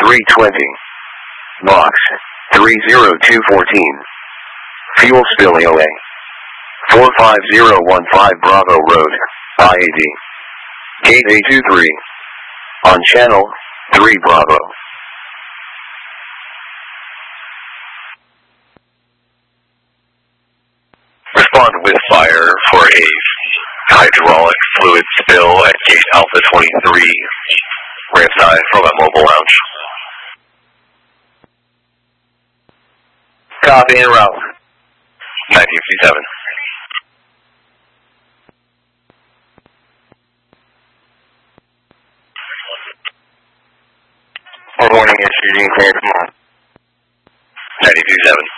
320. Box 30214. Fuel spill AOA. 45015 Bravo Road, IAD. Gate A23. On channel 3 Bravo. Respond with fire for a hydraulic fluid spill at gate Alpha 23, ramp side from a mobile lounge. Copy en route. 1957. Warning, it's Eugene clear, come on. 927.